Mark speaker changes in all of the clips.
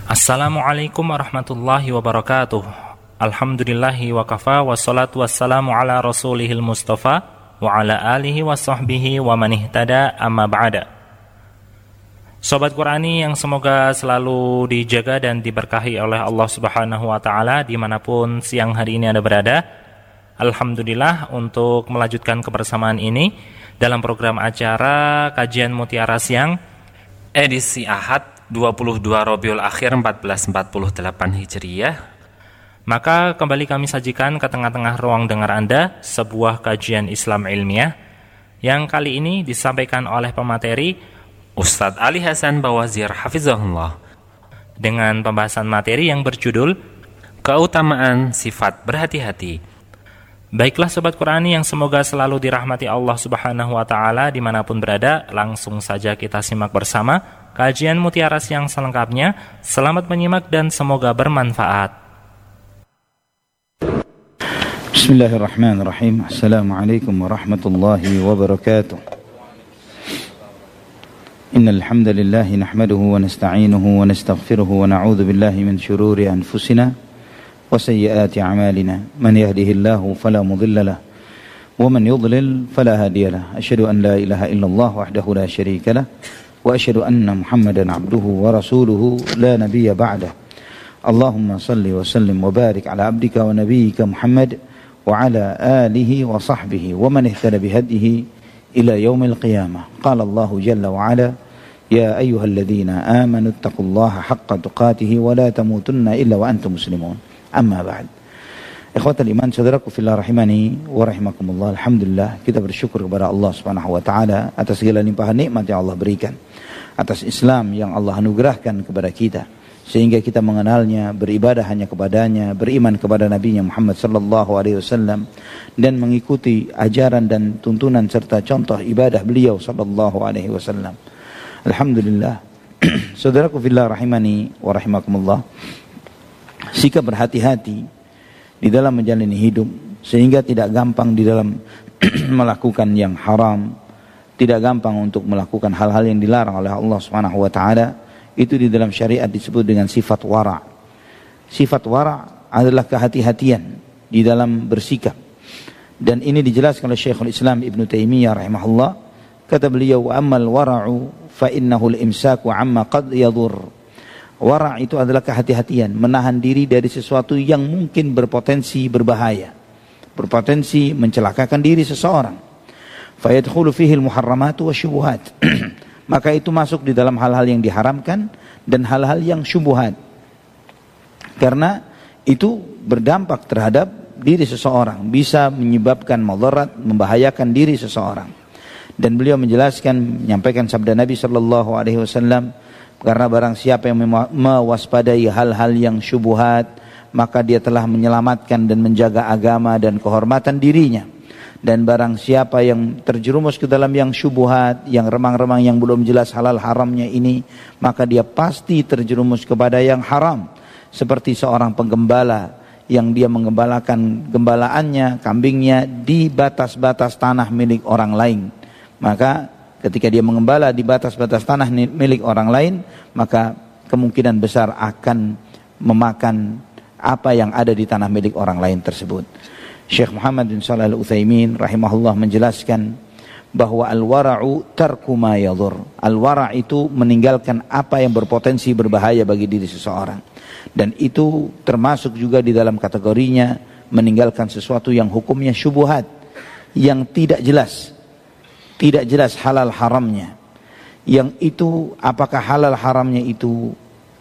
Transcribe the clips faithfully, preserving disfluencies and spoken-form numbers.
Speaker 1: Assalamualaikum warahmatullahi wabarakatuh. Alhamdulillahi wa kafa, wassalatu wassalamu ala rasulihil mustafa wa ala alihi wa sahbihi wa man ihtada, amma ba'da. Sobat Qurani yang semoga selalu dijaga dan diberkahi oleh Allah Subhanahu wa ta'ala dimanapun siang hari ini Anda berada. Alhamdulillah untuk melanjutkan kebersamaan ini dalam program acara Kajian Mutiara Siang edisi Ahad dua puluh dua Rabiul Akhir seribu empat ratus empat puluh delapan Hijriyah. Maka kembali kami sajikan ke tengah-tengah ruang dengar Anda sebuah kajian Islam ilmiah yang kali ini disampaikan oleh pemateri Ustadz Ali Hasan Bawazir Hafizahullah dengan pembahasan materi yang berjudul Keutamaan Sifat Berhati-hati. Baiklah Sobat Qurani yang semoga selalu dirahmati Allah Subhanahu wa ta'ala dimanapun berada, langsung saja kita simak bersama kajian Mutiara Siang selengkapnya. Selamat menyimak dan semoga bermanfaat.
Speaker 2: Bismillahirrahmanirrahim. Assalamualaikum warahmatullahi wabarakatuh. Innal hamdalillah nahmaduhu wa nasta'inuhu wa nastaghfiruhu wa na'udzu billahi min shururi anfusina wa sayyiati a'malina. Man yahdihillahu fala mudilla lahu wa man yudlil fala hadiya lahu. Asyhadu an la ilaha illallah wahdahu la syarika lahu wa asyhadu anna Muhammadan abduhu wa rasuluhu la nabiyya ba'dah. Allahumma salli wa sallim wa barik ala abdika wa nabiyyika Muhammad wa ala alihi wa sahbihi wa man ihtada bihadihi ila yaumil qiyamah. Qala Allah jalla wa ala ya ayyuhalladzina amanu taqullaha haqqa tuqatih wa la tamutunna illa wa antum muslimun. Amma ba'd. Ikhwatal iman, saudaraku fillah rahimani wa rahimakumullah. Alhamdulillah, kita bersyukur kepada Allah Subhanahu wa taala atas segala limpahan nikmat yang Allah berikan, atas Islam yang Allah anugerahkan kepada kita sehingga kita mengenalnya, beribadah hanya kepadanya, beriman kepada Nabi Muhammad sallallahu alaihi wasallam dan mengikuti ajaran dan tuntunan serta contoh ibadah beliau sallallahu alaihi wasallam. Alhamdulillah. Saudaraku fillah rahimani wa rahimakumullah, sikap berhati-hati di dalam menjalani hidup sehingga tidak gampang di dalam melakukan yang haram, tidak gampang untuk melakukan hal-hal yang dilarang oleh Allah Subhanahu wa taala, itu di dalam syariat disebut dengan sifat wara'. Sifat wara' adalah kehati-hatian di dalam bersikap. Dan ini dijelaskan oleh Syekhul Islam Ibnu Taimiyah rahimahullah. Kata beliau, "Wa ammal wara'u fa innahu al-imsaku 'amma qad yadur." Wara' itu adalah kehati-hatian, menahan diri dari sesuatu yang mungkin berpotensi berbahaya, berpotensi mencelakakan diri seseorang. Fayadkhulu fihi al-muharramatu wasyubuhat. Maka itu masuk di dalam hal-hal yang diharamkan dan hal-hal yang syubhat. Karena itu berdampak terhadap diri seseorang, bisa menyebabkan madarat, membahayakan diri seseorang. Dan beliau menjelaskan, menyampaikan sabda Nabi sallallahu alaihi wasallam, karena barang siapa yang mewaspadai hal-hal yang syubhat, maka dia telah menyelamatkan dan menjaga agama dan kehormatan dirinya. Dan barang siapa yang terjerumus ke dalam yang syubhat, yang remang-remang, yang belum jelas halal haramnya ini, maka dia pasti terjerumus kepada yang haram. Seperti seorang penggembala yang dia menggembalakan gembalaannya, kambingnya di batas-batas tanah milik orang lain. Maka ketika dia mengembala di batas-batas tanah milik orang lain, maka kemungkinan besar akan memakan apa yang ada di tanah milik orang lain tersebut. Syekh Muhammad bin Shalih Al-Utsaimin rahimahullah menjelaskan bahwa al-wara'u tarku ma yadur. Al-wara' itu meninggalkan apa yang berpotensi berbahaya bagi diri seseorang. Dan itu termasuk juga di dalam kategorinya meninggalkan sesuatu yang hukumnya syubhat, yang tidak jelas. Tidak jelas halal haramnya. Yang itu apakah halal haramnya itu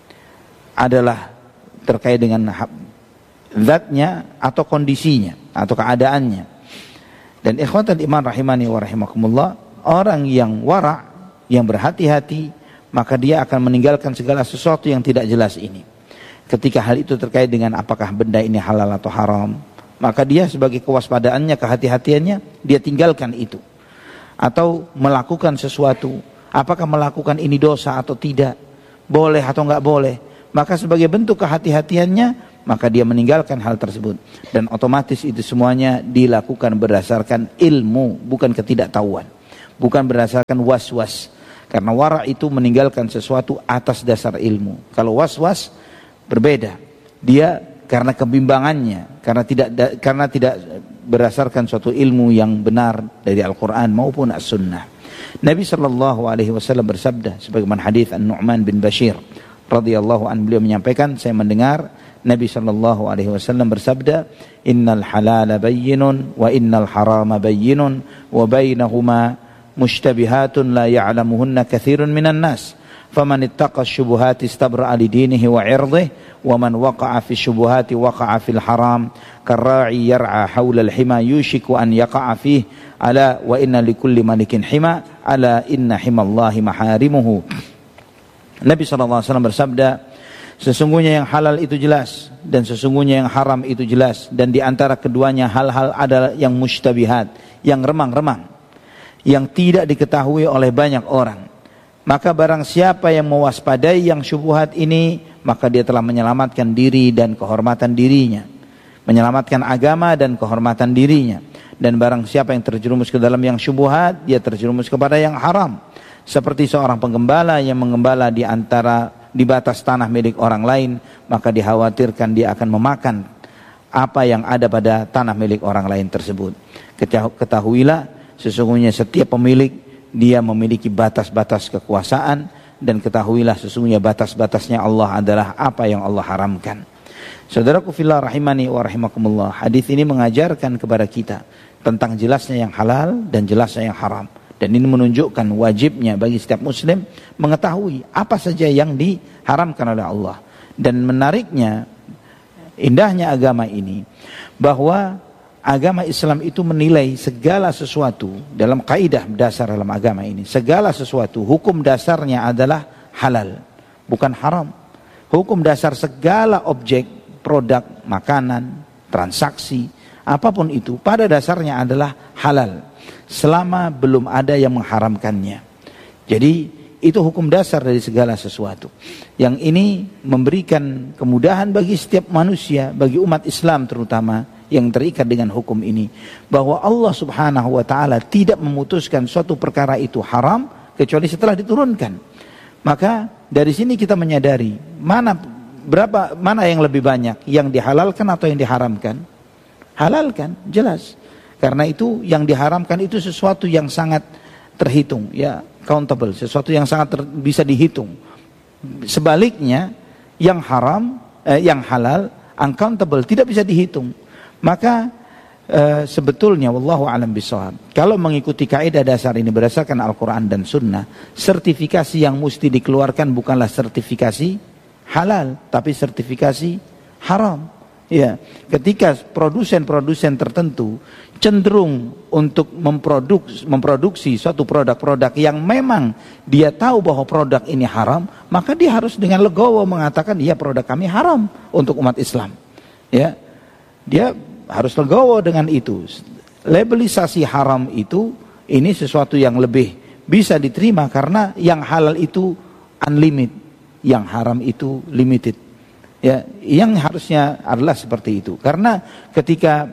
Speaker 2: adalah terkait dengan zatnya atau kondisinya atau keadaannya. Dan ikhwatal iman rahimani wa rahimakumullah, orang yang wara', yang berhati-hati, maka dia akan meninggalkan segala sesuatu yang tidak jelas ini. Ketika hal itu terkait dengan apakah benda ini halal atau haram, maka dia sebagai kewaspadaannya, kehati-hatiannya, dia tinggalkan itu. Atau melakukan sesuatu, apakah melakukan ini dosa atau tidak, boleh atau enggak boleh, maka sebagai bentuk kehati-hatiannya, maka dia meninggalkan hal tersebut. Dan otomatis itu semuanya dilakukan berdasarkan ilmu, bukan ketidaktahuan, bukan berdasarkan was-was. Karena wara' itu meninggalkan sesuatu atas dasar ilmu. Kalau was-was, berbeda. Dia karena kebimbangannya, karena tidak karena tidak berdasarkan suatu ilmu yang benar dari Al-Quran maupun As-Sunnah. Nabi sallallahu alaihi wasallam bersabda sebagaimana hadis An-Nu'man bin Bashir radhiyallahu anhu, beliau menyampaikan, saya mendengar Nabi sallallahu alaihi wasallam bersabda, innal halala bayyinun wa innal harama bayyinun wa bainahuma mushtabihatun la ya'lamuhunna katsirun minan nas. Faman ittaqa asy-syubuhati istabra'a li dinihi wa 'irdihi wa man waqa'a fi asy-syubuhati waqa'a fil haram karra'i yar'a haula al-hima yushiku an yaqa'a fihi ala wa inna likulli malikin hima ala inna himallahi maharimuhu. Nabi sallallahu alaihi wasallam bersabda, sesungguhnya yang halal itu jelas dan sesungguhnya yang haram itu jelas, dan di antara keduanya hal-hal adalah yang mustabihat, yang remang-remang, yang tidak diketahui oleh banyak orang. Maka barang siapa yang mewaspadai yang syubhat ini, maka dia telah menyelamatkan diri dan kehormatan dirinya, menyelamatkan agama dan kehormatan dirinya. Dan barang siapa yang terjerumus ke dalam yang syubhat, dia terjerumus kepada yang haram. Seperti seorang penggembala yang menggembala di antara di batas tanah milik orang lain, maka dikhawatirkan dia akan memakan apa yang ada pada tanah milik orang lain tersebut. Ketahuilah sesungguhnya setiap pemilik dia memiliki batas-batas kekuasaan, dan ketahuilah sesungguhnya batas-batasnya Allah adalah apa yang Allah haramkan. Saudaraku fillah rahimani wa rahimakumullah, hadis ini mengajarkan kepada kita tentang jelasnya yang halal dan jelasnya yang haram. Dan ini menunjukkan wajibnya bagi setiap muslim mengetahui apa saja yang diharamkan oleh Allah. Dan menariknya, indahnya agama ini, bahwa agama Islam itu menilai segala sesuatu dalam kaidah dasar dalam agama ini. Segala sesuatu, hukum dasarnya adalah halal, bukan haram. Hukum dasar segala objek, produk, makanan, transaksi, apapun itu, pada dasarnya adalah halal, selama belum ada yang mengharamkannya. Jadi itu hukum dasar dari segala sesuatu. Yang ini memberikan kemudahan bagi setiap manusia, bagi umat Islam terutama, yang terikat dengan hukum ini, bahwa Allah subhanahu wa ta'ala tidak memutuskan suatu perkara itu haram kecuali setelah diturunkan. Maka dari sini kita menyadari mana berapa mana yang lebih banyak, yang dihalalkan atau yang diharamkan. Halalkan, jelas. Karena itu yang diharamkan itu sesuatu yang sangat terhitung, ya, countable, sesuatu yang sangat ter, bisa dihitung. Sebaliknya yang haram eh, yang halal uncountable, tidak bisa dihitung. Maka e, sebetulnya wallahu alam bishawab, kalau mengikuti kaidah dasar ini berdasarkan Al-Quran dan Sunnah, sertifikasi yang mesti dikeluarkan bukanlah sertifikasi halal, tapi sertifikasi haram. Ya, ketika produsen-produsen tertentu cenderung untuk memproduksi, memproduksi suatu produk-produk yang memang dia tahu bahwa produk ini haram, maka dia harus dengan legowo mengatakan, iya produk kami haram untuk umat Islam. Ya, dia harus legowo dengan itu. Labelisasi haram itu, ini sesuatu yang lebih bisa diterima karena yang halal itu unlimited, yang haram itu limited. Ya, yang harusnya adalah seperti itu. Karena ketika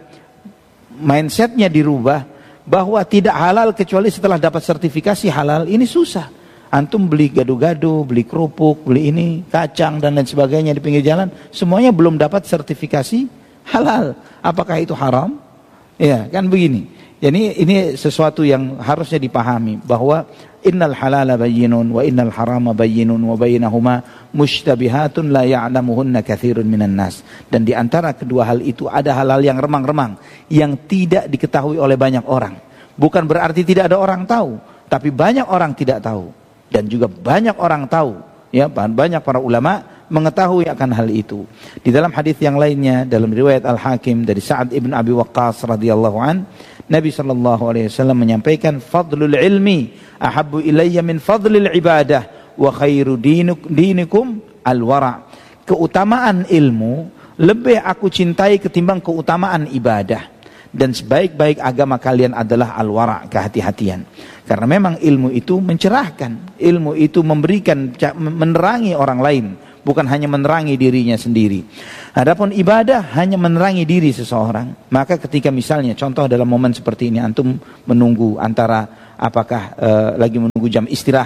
Speaker 2: mindsetnya dirubah bahwa tidak halal kecuali setelah dapat sertifikasi halal, ini susah. Antum beli gado-gado, beli kerupuk, beli ini, kacang dan lain sebagainya di pinggir jalan, semuanya belum dapat sertifikasi halal. Apakah itu haram? Ya, kan begini. Jadi ini sesuatu yang harusnya dipahami, bahwa innal halala bayyinun wa innal harama bayyinun wa bainahuma mushtabihatun la ya'lamuhunna katsirun minan nas. Dan di antara kedua hal itu ada hal-hal yang remang-remang yang tidak diketahui oleh banyak orang. Bukan berarti tidak ada orang tahu, tapi banyak orang tidak tahu, dan juga banyak orang tahu. Ya, banyak para ulama mengetahui akan hal itu. Di dalam hadis yang lainnya, dalam riwayat Al-Hakim dari Sa'ad ibn Abi Waqqas radhiyallahu an, Nabi sallallahu alaihi wasallam menyampaikan, fadlul ilmi ahabbu ilayya min fadlil ibadah wa khairu dinikum al-wara'. Keutamaan ilmu lebih aku cintai ketimbang keutamaan ibadah, dan sebaik-baik agama kalian adalah al-wara', kehati-hatian. Karena memang ilmu itu mencerahkan, ilmu itu memberikan, menerangi orang lain, bukan hanya menerangi dirinya sendiri. Adapun ibadah hanya menerangi diri seseorang. Maka ketika misalnya contoh dalam momen seperti ini, antum menunggu antara apakah uh, lagi menunggu jam istirahat,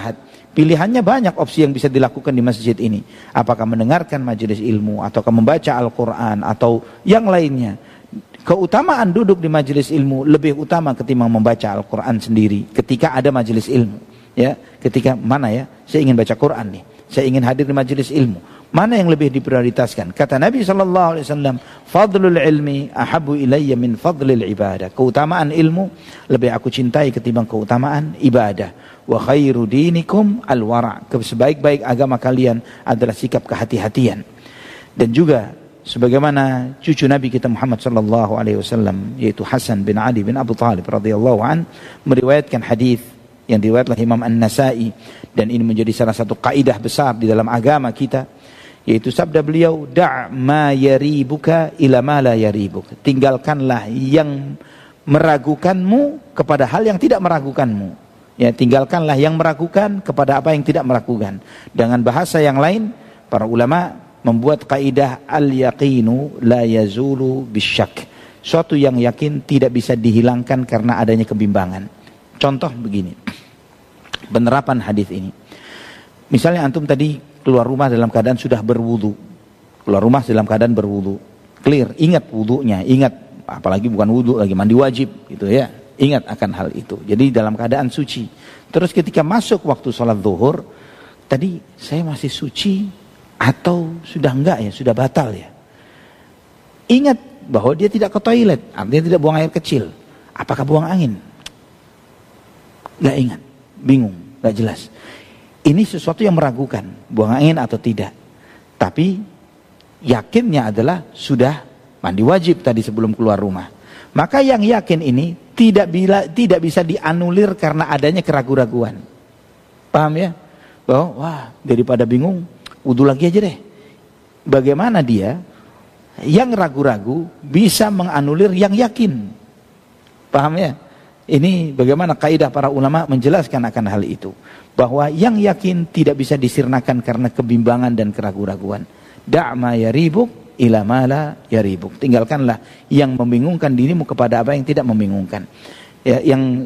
Speaker 2: Pilihannya banyak opsi yang bisa dilakukan di masjid ini. Apakah mendengarkan majelis ilmu, ataukah membaca Al-Quran, atau yang lainnya. Keutamaan duduk di majelis ilmu lebih utama ketimbang membaca Al-Quran sendiri ketika ada majelis ilmu. Ya, ketika mana ya, saya ingin baca Quran nih, saya ingin hadir di majelis ilmu. Mana yang lebih diprioritaskan? Kata Nabi sallallahu alaihi wasallam, "Fadlul ilmi ahabbu ilayya min fadlil ibadah." Keutamaan ilmu lebih aku cintai ketimbang keutamaan ibadah. Wa khairu dinikum al-wara'. Sebaik-baik agama kalian adalah sikap kehati-hatian. Dan juga sebagaimana cucu Nabi kita Muhammad sallallahu alaihi wasallam, yaitu Hasan bin Ali bin Abu Thalib radhiyallahu an, meriwayatkan hadis yang diriwayatkan Imam An-Nasa'i, dan ini menjadi salah satu kaidah besar di dalam agama kita, yaitu sabda beliau, da' ma yaribuka ila ma la yaribuk. Tinggalkanlah yang meragukanmu kepada hal yang tidak meragukanmu. Ya, tinggalkanlah yang meragukan kepada apa yang tidak meragukan. Dengan bahasa yang lain, para ulama membuat kaidah al-yaqinu la yazulu bisyak. Suatu yang yakin tidak bisa dihilangkan karena adanya kebimbangan. Contoh begini, penerapan hadis ini. Misalnya antum tadi keluar rumah dalam keadaan sudah berwudu, keluar rumah dalam keadaan berwudu, clear, ingat wudunya, ingat, apalagi bukan wudu lagi, mandi wajib, gitu ya, ingat akan hal itu. Jadi dalam keadaan suci. Terus ketika masuk waktu sholat zuhur, tadi saya masih suci atau sudah enggak ya, sudah batal ya. Ingat bahwa dia tidak ke toilet, artinya tidak buang air kecil. Apakah buang angin? Gak ingat, bingung, gak jelas. Ini sesuatu yang meragukan, buang angin atau tidak. Tapi yakinnya adalah sudah mandi wajib tadi sebelum keluar rumah. Maka yang yakin ini tidak bila, tidak bisa dianulir karena adanya keraguan-raguan. Paham ya? Bahwa wah, daripada bingung, wudu lagi aja deh. Bagaimana dia yang ragu-ragu bisa menganulir yang yakin? Paham ya? Ini bagaimana kaidah para ulama menjelaskan akan hal itu. Bahwa yang yakin tidak bisa disirnakan karena kebimbangan dan keraguan-raguan. Da'ma yaribuk ila ma la yaribuk. Tinggalkanlah yang membingungkan dirimu kepada apa yang tidak membingungkan. Ya, yang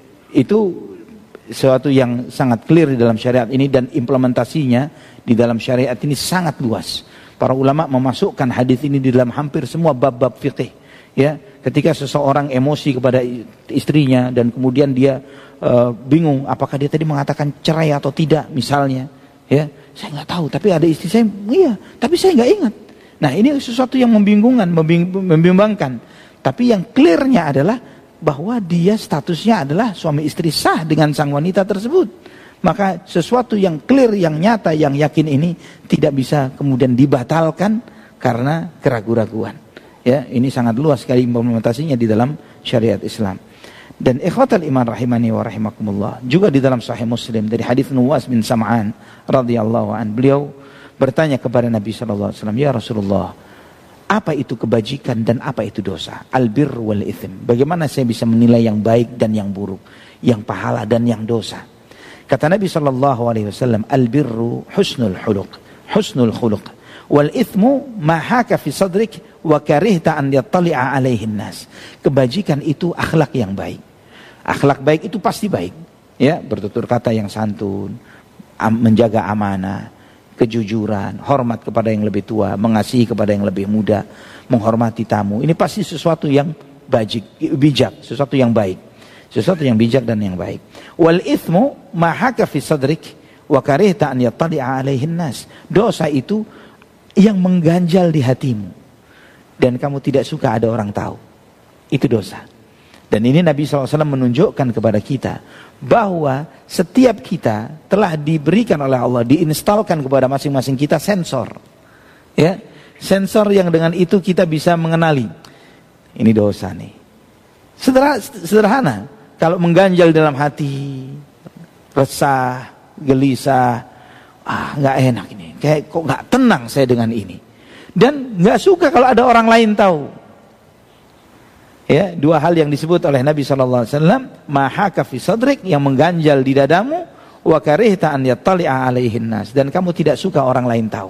Speaker 2: itu sesuatu yang sangat clear di dalam syariat ini, dan implementasinya di dalam syariat ini sangat luas. Para ulama memasukkan hadis ini di dalam hampir semua bab-bab fikih. Ya, ketika seseorang emosi kepada istrinya dan kemudian dia uh, bingung apakah dia tadi mengatakan cerai atau tidak misalnya, ya, saya nggak tahu, tapi ada istri saya, iya, tapi saya nggak ingat. Nah, ini sesuatu yang membingungkan, membing, membimbangkan. Tapi yang clearnya adalah bahwa dia statusnya adalah suami istri sah dengan sang wanita tersebut. Maka sesuatu yang clear, yang nyata, yang yakin ini tidak bisa kemudian dibatalkan karena keraguan-raguan. Ya, ini sangat luas sekali implementasinya di dalam syariat Islam. Dan ikhwatal iman rahimani wa rahimakumullah, juga di dalam Sahih Muslim dari hadis Nuwas bin Sam'an radhiyallahu an, beliau bertanya kepada Nabi sallallahu alaihi wasallam, "Ya Rasulullah, apa itu kebajikan dan apa itu dosa? Al-birr wal itsm. Bagaimana saya bisa menilai yang baik dan yang buruk, yang pahala dan yang dosa?" Kata Nabi sallallahu alaihi wasallam, "Al-birru husnul khuluq, husnul khuluq, wal itsmu ma haka fi sadrik wa karihta an yattali'a alaihin nas." Kebajikan itu akhlak yang baik. Akhlak baik itu pasti baik, ya, bertutur kata yang santun, menjaga amanah, kejujuran, hormat kepada yang lebih tua, mengasihi kepada yang lebih muda, menghormati tamu. Ini pasti sesuatu yang bajik, bijak, sesuatu yang baik, sesuatu yang bijak dan yang baik. Wal itsmu ma haka fi sadrik wa karihta an yattali'a alaihin nas. Dosa itu yang mengganjal di hatimu dan kamu tidak suka ada orang tahu. Itu dosa. Dan ini Nabi shallallahu alaihi wasallam menunjukkan kepada kita bahwa setiap kita telah diberikan oleh Allah, diinstalkan kepada masing-masing kita sensor, ya, sensor yang dengan itu kita bisa mengenali ini dosa nih. Sederhana, sederhana. Kalau mengganjal dalam hati, resah, gelisah, ah nggak enak ini, kayak kok nggak tenang saya dengan ini, dan nggak suka kalau ada orang lain tahu. Ya, dua hal yang disebut oleh Nabi shallallahu alaihi wasallam, mahaka fi sadrik, yang mengganjal di dadamu, wa karihta an yattali'a alaihin nas, dan kamu tidak suka orang lain tahu.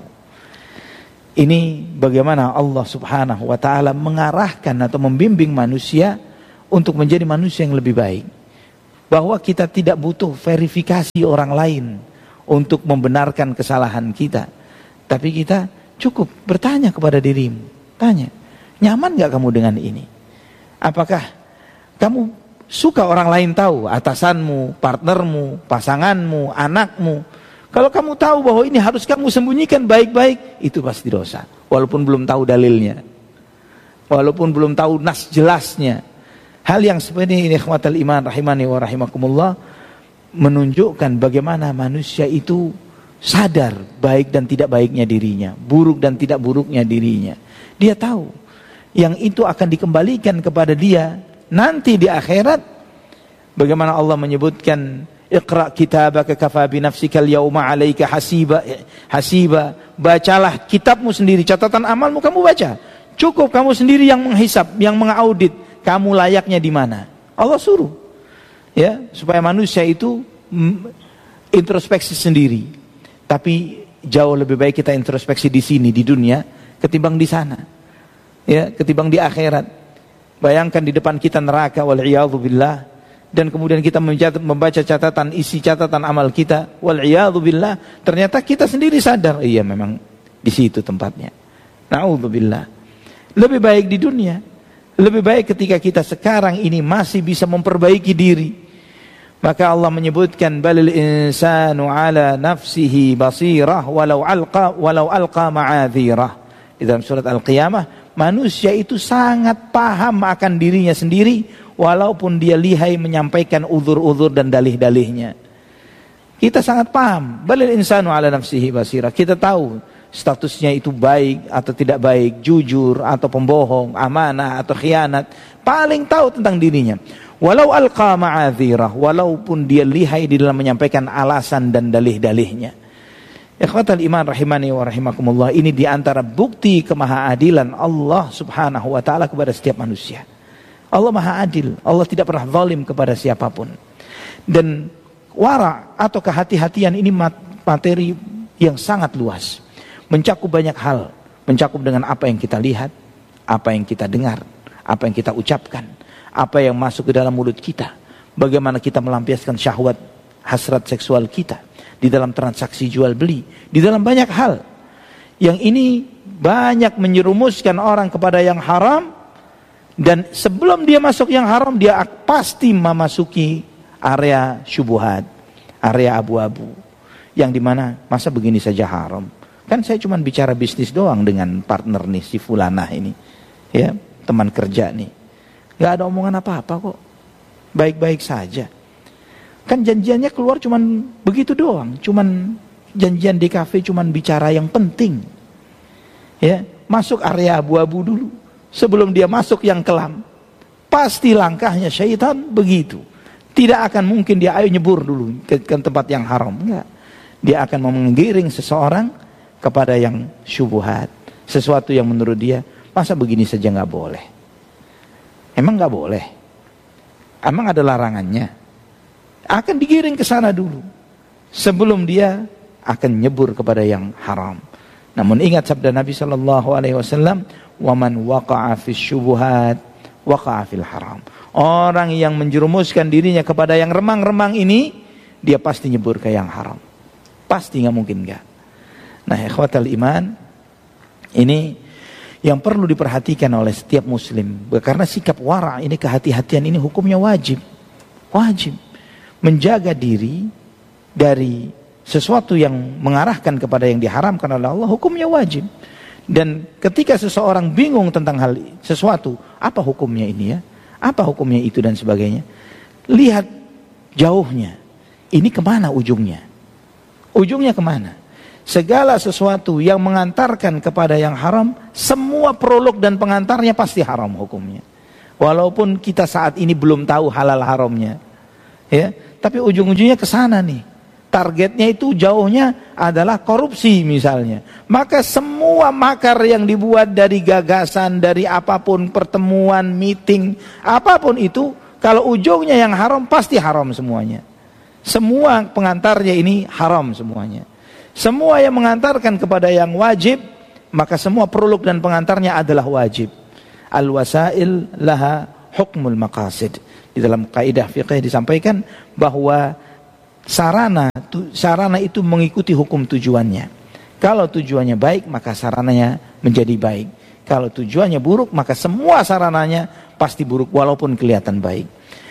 Speaker 2: Ini bagaimana Allah Subhanahu wa taala mengarahkan atau membimbing manusia untuk menjadi manusia yang lebih baik. Bahwa kita tidak butuh verifikasi orang lain untuk membenarkan kesalahan kita. Tapi kita cukup bertanya kepada dirimu. Tanya, nyaman gak kamu dengan ini? Apakah kamu suka orang lain tahu? Atasanmu, partnermu, pasanganmu, anakmu. Kalau kamu tahu bahwa ini harus kamu sembunyikan baik-baik, itu pasti dosa. Walaupun belum tahu dalilnya, walaupun belum tahu nas jelasnya. Hal yang seperti ini, ikhwatal iman rahimani wa rahimakumullah, menunjukkan bagaimana manusia itu sadar baik dan tidak baiknya dirinya, buruk dan tidak buruknya dirinya. Dia tahu yang itu akan dikembalikan kepada dia nanti di akhirat. Bagaimana Allah menyebutkan, Iqra kitabaka kafa bi nafsika al-yawma 'alaika hasiba hasiba. Bacalah kitabmu sendiri, catatan amalmu kamu baca. Cukup kamu sendiri yang menghisap, yang mengaudit kamu layaknya di mana. Allah suruh, ya, supaya manusia itu introspeksi sendiri. Tapi jauh lebih baik kita introspeksi di sini di dunia ketimbang di sana, ya, ketimbang di akhirat. Bayangkan di depan kita neraka, wal-iyadhu billah, dan kemudian kita membaca catatan, isi catatan amal kita, wal-iyadhu billah, ternyata kita sendiri sadar, iya memang di situ tempatnya. Na'udzubillah. Lebih baik di dunia. Lebih baik ketika kita sekarang ini masih bisa memperbaiki diri. Maka Allah menyebutkan, balil insanu ala nafsihi basirah walau alqa walau alqa ma'adhirah. Di dalam surat Al-Qiyamah, manusia itu sangat paham akan dirinya sendiri walaupun dia lihai menyampaikan uzur-uzur dan dalih-dalihnya. Kita sangat paham, balil insanu ala nafsihi basirah. Kita tahu statusnya itu baik atau tidak baik, jujur atau pembohong, amanah atau khianat, paling tahu tentang dirinya. Walau alqa ma'adhirah, walaupun dia lihai di dalam menyampaikan alasan dan dalih-dalihnya. Ikhwatal iman rahimani wa rahimakumullah, ini diantara bukti kemahaadilan Allah subhanahu wa ta'ala kepada setiap manusia. Allah maha adil, Allah tidak pernah zalim kepada siapapun. Dan wara atau kehati-hatian ini materi yang sangat luas, mencakup banyak hal, mencakup dengan apa yang kita lihat, apa yang kita dengar, apa yang kita ucapkan, apa yang masuk ke dalam mulut kita, bagaimana kita melampiaskan syahwat, hasrat seksual kita, di dalam transaksi jual beli, di dalam banyak hal. Yang ini banyak menyerumuskan orang kepada yang haram, dan sebelum dia masuk yang haram, dia pasti memasuki area syubhat, area abu-abu, yang dimana masa begini saja haram. Kan saya cuma bicara bisnis doang dengan partner nih, si fulanah ini, ya, teman kerja nih, gak ada omongan apa-apa kok, baik-baik saja. Kan janjiannya keluar cuman begitu doang, cuman janjian di kafe, cuman bicara yang penting, ya, masuk area abu-abu dulu sebelum dia masuk yang kelam. Pasti langkahnya syaitan begitu, tidak akan mungkin dia ayo nyebur dulu ke, ke tempat yang haram, enggak. Dia akan menggiring seseorang kepada yang syubhat, sesuatu yang menurut dia masa begini saja nggak boleh. Emang nggak boleh? Emang ada larangannya? Akan digiring ke sana dulu sebelum dia akan nyebur kepada yang haram. Namun ingat sabda Nabi Shallallahu Alaihi Wasallam, waman waqa'a fis syubhat waqa'a fil haram. Orang yang menjerumuskan dirinya kepada yang remang-remang ini, dia pasti nyebur ke yang haram. Pasti, nggak mungkin nggak. Nah, ikhwatal iman, ini yang perlu diperhatikan oleh setiap muslim. Karena sikap wara ini, kehati-hatian ini hukumnya wajib. Wajib menjaga diri dari sesuatu yang mengarahkan kepada yang diharamkan oleh Allah, hukumnya wajib. Dan ketika seseorang bingung tentang hal sesuatu, apa hukumnya ini ya? Apa hukumnya itu dan sebagainya? Lihat jauhnya. Ini kemana ujungnya? Ujungnya kemana? Segala sesuatu yang mengantarkan kepada yang haram, semua prolog dan pengantarnya pasti haram hukumnya. Walaupun kita saat ini belum tahu halal haramnya, ya, tapi ujung-ujungnya ke sana nih. Targetnya itu jauhnya adalah korupsi misalnya. Maka semua makar yang dibuat dari gagasan, dari apapun, pertemuan, meeting, apapun itu, kalau ujungnya yang haram pasti haram semuanya. Semua pengantarnya ini haram semuanya. Semua yang mengantarkan kepada yang wajib, maka semua prolog dan pengantarnya adalah wajib. Al-wasail laha hukmul maqasid. Di dalam kaidah fiqh disampaikan bahwa Sarana, tu, sarana itu mengikuti hukum tujuannya. Kalau tujuannya baik, maka sarananya menjadi baik. Kalau tujuannya buruk, maka semua sarananya pasti buruk walaupun kelihatan baik.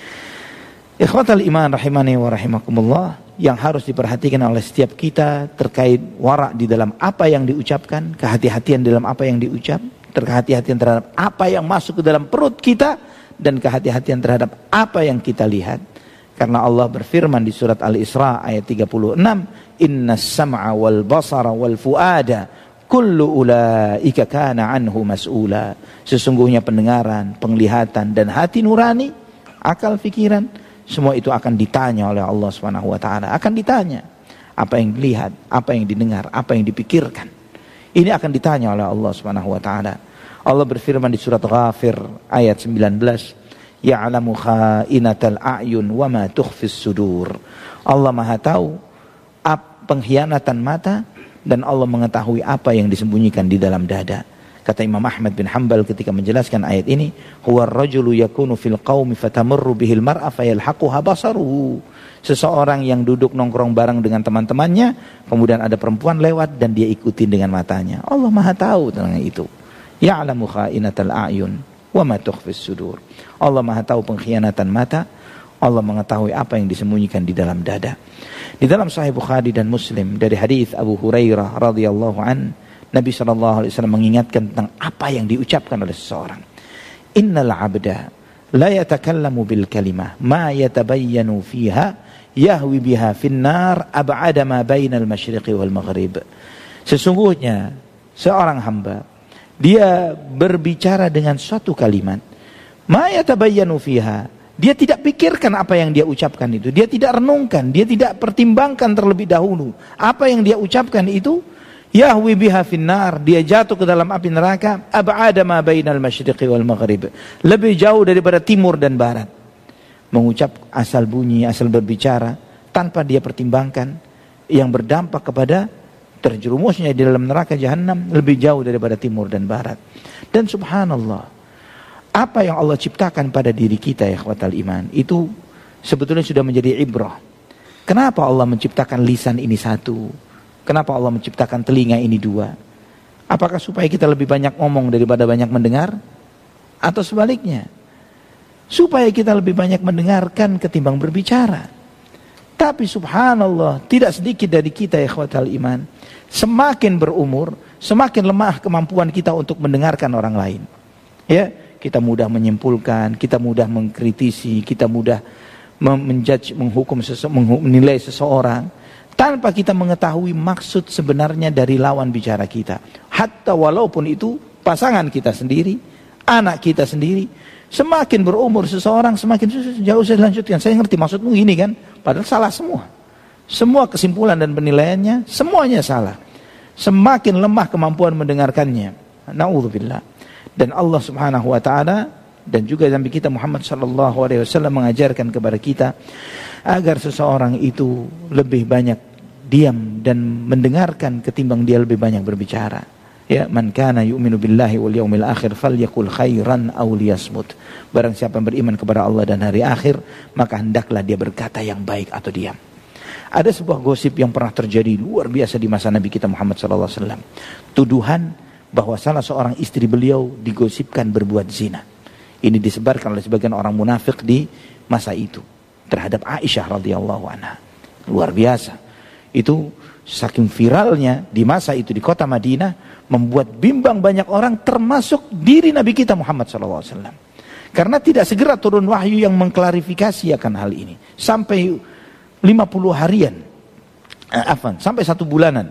Speaker 2: Ikhwatal iman rahimani wa rahimakumullah, yang harus diperhatikan oleh setiap kita terkait wara' di dalam apa yang diucapkan, kehati-hatian dalam apa yang diucap, kehati-hatian terhadap apa yang masuk ke dalam perut kita, dan kehati-hatian terhadap apa yang kita lihat. Karena Allah berfirman di surat Al-Isra ayat tiga puluh enam, "Innas sam'a wal basara wal fuada kullu ulaika kana anhu mas'ula." Sesungguhnya pendengaran, penglihatan dan hati nurani, akal pikiran, semua itu akan ditanya oleh Allah Subhanahu wa taala. Akan ditanya apa yang dilihat, apa yang didengar, apa yang dipikirkan. Ini akan ditanya oleh Allah Subhanahu wa taala. Allah berfirman di surat Ghafir ayat sembilan belas, "Ya'lamu kha'inatal a'yun wa ma tukhfis sudur." Allah Maha tahu pengkhianatan mata, dan Allah mengetahui apa yang disembunyikan di dalam dada. Kata Imam Ahmad bin Hanbal ketika menjelaskan ayat ini, "Huwa ar-rajulu yakunu fil qaumi fatamurru bihil mar'a fayalhaquha basaruhu." Seseorang yang duduk nongkrong bareng dengan teman-temannya, kemudian ada perempuan lewat dan dia ikutin dengan matanya. Allah Maha tahu tentang itu. Ya'lamu kha'inatal a'yun wa ma tukhfis sudur. Allah Maha tahu pengkhianatan mata, Allah mengetahui apa yang disembunyikan di dalam dada. Di dalam Sahih Bukhari dan Muslim dari hadis Abu Hurairah radhiyallahu an, Nabi shallallahu alaihi wasallam mengingatkan tentang apa yang diucapkan oleh seseorang. Innal abda la yatakallamu bil kalimah ma yatabayyanu fiha yahwi biha finnar ab'ada ma bainal masyriqi wal maghrib. Sesungguhnya seorang hamba, dia berbicara dengan suatu kalimat, ma yatabayyanu fiha, dia tidak pikirkan apa yang dia ucapkan itu, dia tidak renungkan, dia tidak pertimbangkan terlebih dahulu apa yang dia ucapkan itu, yahwi biha finnar, dia jatuh ke dalam api neraka, ab'ada ma bainal masyriqi wal maghrib, lebih jauh daripada timur dan barat. Mengucap asal bunyi, asal berbicara tanpa dia pertimbangkan, yang berdampak kepada terjerumusnya di dalam neraka jahanam lebih jauh daripada timur dan barat. Dan subhanallah, apa yang Allah ciptakan pada diri kita ya ikhwatal iman, itu sebetulnya sudah menjadi ibrah. Kenapa Allah menciptakan lisan ini satu? Kenapa Allah menciptakan telinga ini dua? Apakah supaya kita lebih banyak ngomong daripada banyak mendengar? Atau sebaliknya, supaya kita lebih banyak mendengarkan ketimbang berbicara? Tapi subhanallah, tidak sedikit dari kita ya ikhwatal iman, semakin berumur, semakin lemah kemampuan kita untuk mendengarkan orang lain. Ya, kita mudah menyimpulkan, kita mudah mengkritisi, kita mudah menjudge, menghukum, sese, menilai seseorang tanpa kita mengetahui maksud sebenarnya dari lawan bicara kita. Hatta walaupun itu pasangan kita sendiri, anak kita sendiri. Semakin berumur seseorang, semakin jauh saya lanjutkan. Saya ngerti maksudmu ini kan, padahal salah semua. Semua kesimpulan dan penilaiannya semuanya salah. Semakin lemah kemampuan mendengarkannya. Na'udzubillah. Dan Allah Subhanahu wa taala dan juga Nabi kita Muhammad sallallahu alaihi wasallam mengajarkan kepada kita agar seseorang itu lebih banyak diam dan mendengarkan ketimbang dia lebih banyak berbicara. Ya, man kana yu'minu billahi wal yaumil akhir falyaqul khairan aw liyasmut. Barang siapa yang beriman kepada Allah dan hari akhir, maka hendaklah dia berkata yang baik atau diam. Ada sebuah gosip yang pernah terjadi luar biasa di masa Nabi kita Muhammad sallallahu alaihi wasallam. Tuduhan bahwa salah seorang istri beliau digosipkan berbuat zina. Ini disebarkan oleh sebagian orang munafik di masa itu terhadap Aisyah radhiyallahu anha. Luar biasa. Itu saking viralnya di masa itu di kota Madinah, membuat bimbang banyak orang termasuk diri Nabi kita Muhammad sallallahu alaihi wasallam. Karena tidak segera turun wahyu yang mengklarifikasi akan hal ini. Sampai lima puluh harian. Eh, afan, sampai satu bulanan.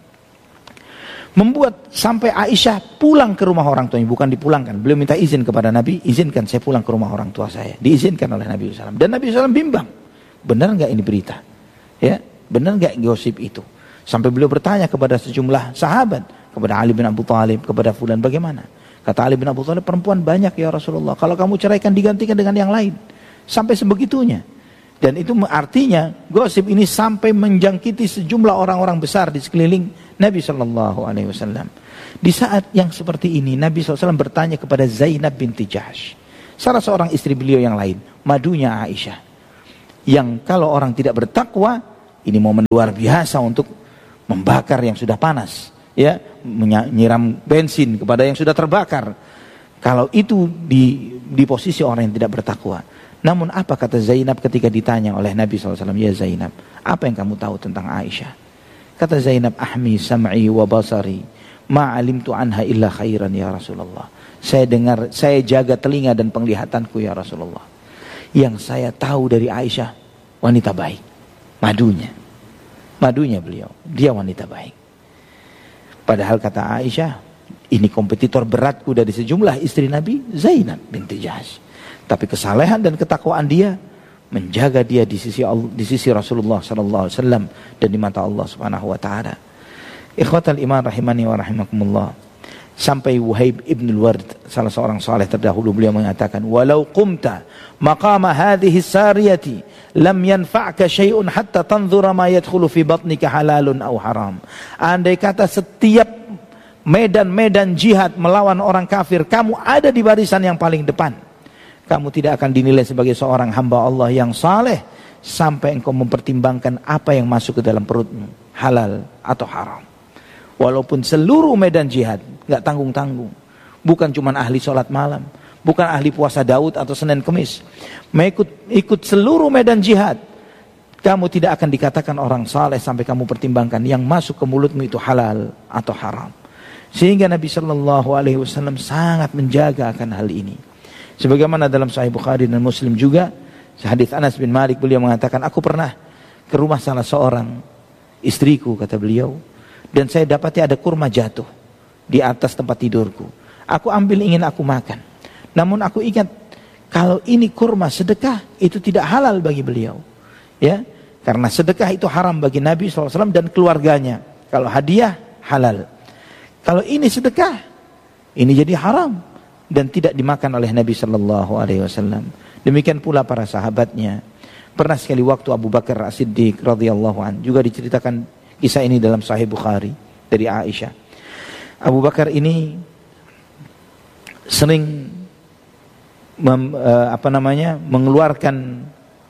Speaker 2: Membuat sampai Aisyah pulang ke rumah orang tuanya, bukan dipulangkan. Beliau minta izin kepada Nabi, izinkan saya pulang ke rumah orang tua saya. Diizinkan oleh Nabi sallallahu alaihi wasallam. Dan Nabi sallallahu alaihi wasallam bimbang, benar nggak ini berita? Ya, benar nggak gosip itu? Sampai beliau bertanya kepada sejumlah sahabat, kepada Ali bin Abu Thalib, kepada fulan, bagaimana? Kata Ali bin Abu Thalib, perempuan banyak ya Rasulullah. Kalau kamu ceraikan digantikan dengan yang lain. Sampai sebegitunya. Dan itu artinya gosip ini sampai menjangkiti sejumlah orang-orang besar di sekeliling Nabi Shallallahu Alaihi Wasallam. Di saat yang seperti ini, Nabi Shallallahu Alaihi Wasallam bertanya kepada Zainab binti Jahsh, salah seorang istri beliau yang lain, madunya Aisyah, yang kalau orang tidak bertakwa Ini momen luar biasa untuk membakar yang sudah panas, ya, menyiram bensin kepada yang sudah terbakar. Kalau itu di di posisi orang yang tidak bertakwa. Namun apa kata Zainab ketika ditanya oleh Nabi shallallahu alaihi wasallam, ya Zainab, apa yang kamu tahu tentang Aisyah? Kata Zainab, ahmi sam'i wa basari, ma alimtu anha illa khairan ya Rasulullah. Saya dengar, saya jaga telinga dan penglihatanku ya Rasulullah. Yang saya tahu dari Aisyah, wanita baik. Madunya. Madunya beliau. Dia wanita baik. Padahal kata Aisyah, ini kompetitor beratku dari sejumlah istri Nabi, Zainab binti Jahsy. Tapi kesalehan dan ketakwaan dia menjaga dia di sisi Allah, di sisi Rasulullah sallallahu alaihi wasallam dan di mata Allah Subhanahu wa taala. Ikhwatal iman rahimani wa rahimakumullah. Sampai Wuhaib ibn al-Ward, salah seorang saleh terdahulu, beliau mengatakan, walau qumta maqama hadhihi sariyati lam yanfa'ka syai'un hatta tanzura ma yadkhulu fi batnika halalun aw haram. Andai kata setiap medan-medan jihad melawan orang kafir, kamu ada di barisan yang paling depan, kamu tidak akan dinilai sebagai seorang hamba Allah yang saleh sampai engkau mempertimbangkan apa yang masuk ke dalam perutmu, halal atau haram. Walaupun seluruh medan jihad gak tanggung-tanggung, bukan cuma ahli sholat malam, bukan ahli puasa Daud atau Senin Kemis, mengikut ikut seluruh medan jihad, kamu tidak akan dikatakan orang saleh sampai kamu pertimbangkan yang masuk ke mulutmu itu halal atau haram. Sehingga Nabi Shallallahu Alaihi Wasallam sangat menjaga akan hal ini. Sebagaimana dalam Sahih Bukhari dan Muslim juga, hadits Anas bin Malik, beliau mengatakan, aku pernah ke rumah salah seorang istriku, kata beliau, dan saya dapati ada kurma jatuh di atas tempat tidurku. Aku ambil, ingin aku makan. Namun aku ingat, kalau ini kurma sedekah, itu tidak halal bagi beliau. Ya, karena sedekah itu haram bagi Nabi shallallahu alaihi wasallam dan keluarganya. Kalau hadiah, halal. Kalau ini sedekah, ini jadi haram dan tidak dimakan oleh Nabi shallallahu alaihi wasallam. Demikian pula para sahabatnya. Pernah sekali waktu Abu Bakar As-Siddiq radhiyallahu anhu, juga diceritakan kisah ini dalam Sahih Bukhari dari Aisyah. Abu Bakar ini sering mem, uh, apa namanya mengeluarkan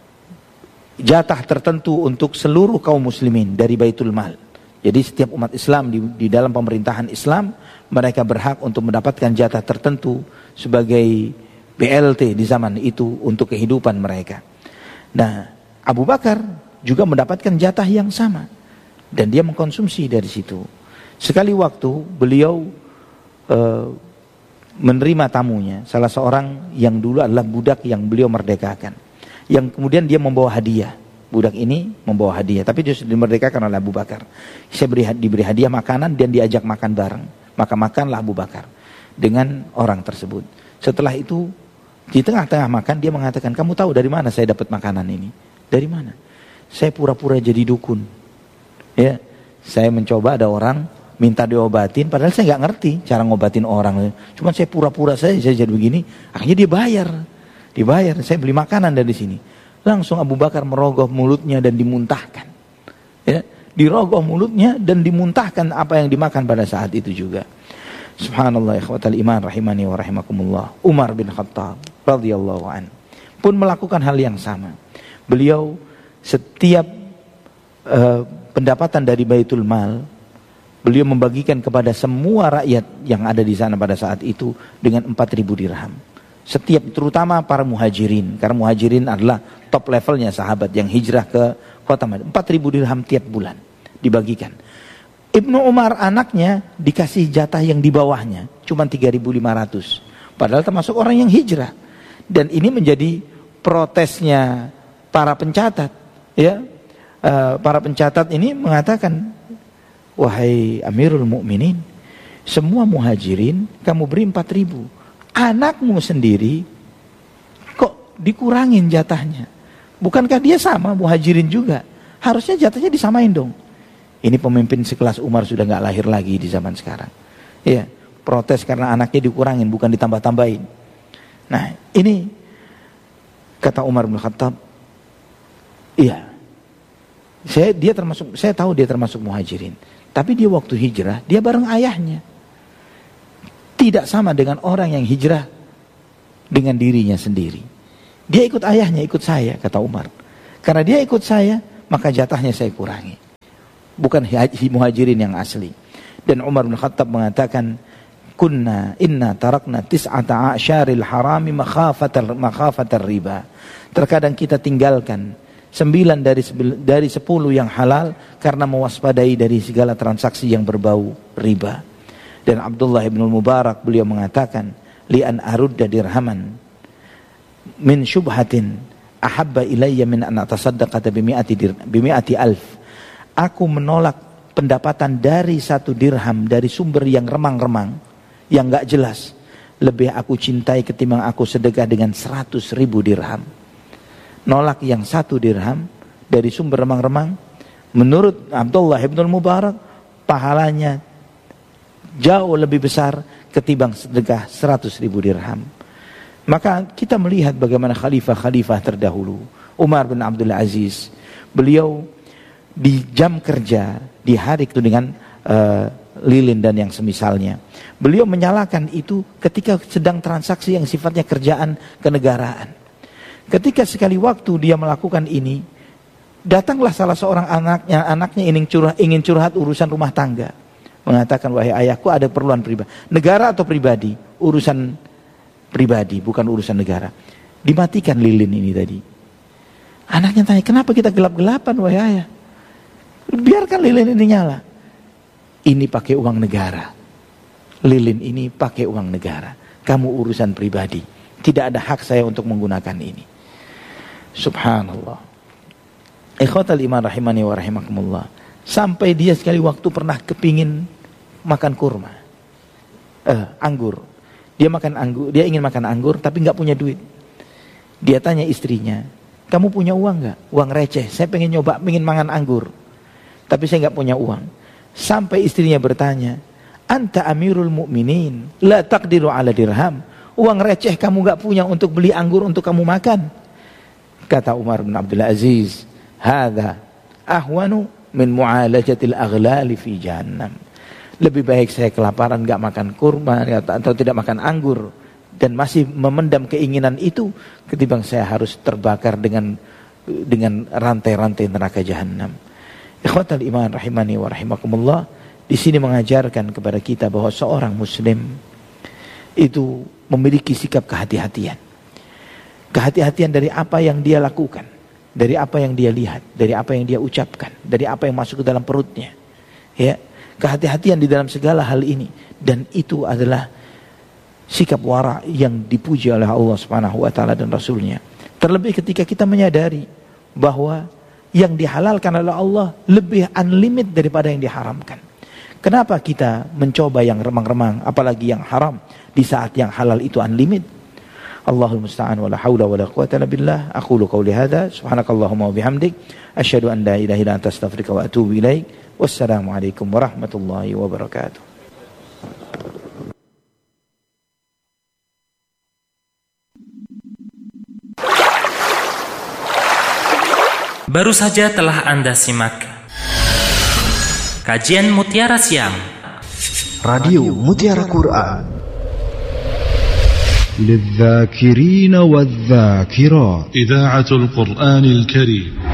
Speaker 2: jatah tertentu untuk seluruh kaum muslimin dari Baitul Mal. Jadi setiap umat Islam di, di dalam pemerintahan Islam, mereka berhak untuk mendapatkan jatah tertentu sebagai B L T di zaman itu untuk kehidupan mereka. Nah, Abu Bakar juga mendapatkan jatah yang sama dan dia mengkonsumsi dari situ. Sekali waktu beliau uh, menerima tamunya, salah seorang yang dulu adalah budak yang beliau merdekakan, yang kemudian dia membawa hadiah. Budak ini membawa hadiah, tapi dia sudah dimerdekakan oleh Abu Bakar. Saya beri, diberi hadiah makanan dan diajak makan bareng. Maka makanlah Abu Bakar dengan orang tersebut. Setelah itu di tengah-tengah makan dia mengatakan, kamu tahu dari mana saya dapat makanan ini? Dari mana? Saya pura-pura jadi dukun. Ya, saya mencoba, ada orang minta diobatin, padahal saya nggak ngerti cara ngobatin orang. Cuma saya pura-pura saya, saya jadi begini. Akhirnya dia bayar, dibayar. Saya beli makanan dari sini. Langsung Abu Bakar merogoh mulutnya dan dimuntahkan. Ya, dirogoh mulutnya dan dimuntahkan apa yang dimakan pada saat itu juga. Subhanallah, ikhwatal iman rahimani wa rahimakumullah. Umar bin Khattab radhiyallahu an pun melakukan hal yang sama. Beliau setiap uh, pendapatan dari Baitul Mal, beliau membagikan kepada semua rakyat yang ada di sana pada saat itu dengan empat ribu dirham. Setiap, terutama para muhajirin, karena muhajirin adalah top levelnya sahabat yang hijrah ke kota Madinah. empat ribu dirham tiap bulan dibagikan. Ibnu Umar anaknya dikasih jatah yang di bawahnya, cuma tiga ribu lima ratus. Padahal termasuk orang yang hijrah. Dan ini menjadi protesnya para pencatat, ya. Uh, para pencatat ini mengatakan, wahai Amirul Mukminin, semua muhajirin kamu beri empat ribu, anakmu sendiri kok dikurangin jatahnya? Bukankah dia sama muhajirin juga? Harusnya jatahnya disamain dong. Ini pemimpin sekelas Umar sudah nggak lahir lagi di zaman sekarang. Ya, protes karena anaknya dikurangin, bukan ditambah-tambahin. Nah, ini kata Umar bin Khattab, iya. Saya dia termasuk, saya tahu dia termasuk muhajirin. Tapi dia waktu hijrah, dia bareng ayahnya. Tidak sama dengan orang yang hijrah dengan dirinya sendiri. Dia ikut ayahnya, ikut saya, kata Umar. Karena dia ikut saya, maka jatahnya saya kurangi. Bukan muhajirin yang asli. Dan Umar bin Khattab mengatakan, kunna inna tarakna tis'ata asyaril harami makhafatal makhafatar riba. Terkadang kita tinggalkan sembilan dari dari sepuluh yang halal karena mewaspadai dari segala transaksi yang berbau riba. Dan Abdullah bin Mubarak beliau mengatakan, li an arudda dirhaman min syubhatin ahabba ilayya min an atasaddaqata bimi'ati dir bimi'ati alf. Aku menolak pendapatan dari satu dirham dari sumber yang remang-remang, yang enggak jelas, lebih aku cintai ketimbang aku sedekah dengan seratus ribu dirham. Nolak yang satu dirham dari sumber remang-remang, menurut Abdullah bin Mubarak pahalanya jauh lebih besar ketimbang sedekah seratus ribu dirham. Maka kita melihat bagaimana khalifah-khalifah terdahulu, Umar bin Abdul Aziz, beliau di jam kerja di hari itu dengan uh, lilin dan yang semisalnya, beliau menyalakan itu ketika sedang transaksi yang sifatnya kerjaan kenegaraan. Ketika sekali waktu dia melakukan ini, datanglah salah seorang anaknya, anaknya ingin curhat, ingin curhat urusan rumah tangga, mengatakan, wahai ayahku ada keperluan pribadi, negara atau pribadi, urusan pribadi, bukan urusan negara. Dimatikan lilin ini tadi. Anaknya tanya, kenapa kita gelap-gelapan wahai ayah? Biarkan lilin ini nyala. Ini pakai uang negara. Lilin ini pakai uang negara. Kamu urusan pribadi. Tidak ada hak saya untuk menggunakan ini. Subhanallah. Ikhwatal iman rahimani wa rahimakumullah. Sampai dia sekali waktu pernah kepingin makan kurma. Eh, anggur. Dia makan anggur, dia ingin makan anggur tapi nggak punya duit. Dia tanya istrinya, kamu punya uang nggak? Uang receh. Saya pengen nyoba, pengen makan anggur, tapi saya nggak punya uang. Sampai istrinya bertanya, anta amirul mu'minin, la taqdiru ala dirham. Uang receh kamu nggak punya untuk beli anggur untuk kamu makan. Kata Umar bin Abdul Aziz, hadza ahwanu min mu'alajatil aghlali fi jahannam. Lebih baik saya kelaparan gak makan kurma atau tidak makan anggur dan masih memendam keinginan itu ketimbang saya harus terbakar dengan dengan rantai-rantai neraka jahanam. Ikhwatal iman rahimani wa rahimakumullah, di sini mengajarkan kepada kita bahwa seorang muslim itu memiliki sikap kehati-hatian. Kehati-hatian dari apa yang dia lakukan, dari apa yang dia lihat, dari apa yang dia ucapkan, dari apa yang masuk ke dalam perutnya. Ya. Kehati-hatian di dalam segala hal ini, dan itu adalah sikap wara yang dipuji oleh Allah Subhanahu wa taala dan Rasulnya. Terlebih ketika kita menyadari bahwa yang dihalalkan oleh Allah lebih unlimited daripada yang diharamkan. Kenapa kita mencoba yang remang-remang, apalagi yang haram, di saat yang halal itu unlimited? Allahul musta'an wa la haula wa la quwwata illa billah. Aqulu qawli hadza subhanakallahumma wa bihamdik asyhadu an la ilaha illa anta astaghfiruka wa atubu ilaik. Wassalamualaikum warahmatullahi wabarakatuh.
Speaker 1: Baru saja telah Anda simak kajian Mutiara Siang
Speaker 3: Radio Mutiara Quran
Speaker 4: للذاكرين والذاكرات إذاعة القرآن الكريم.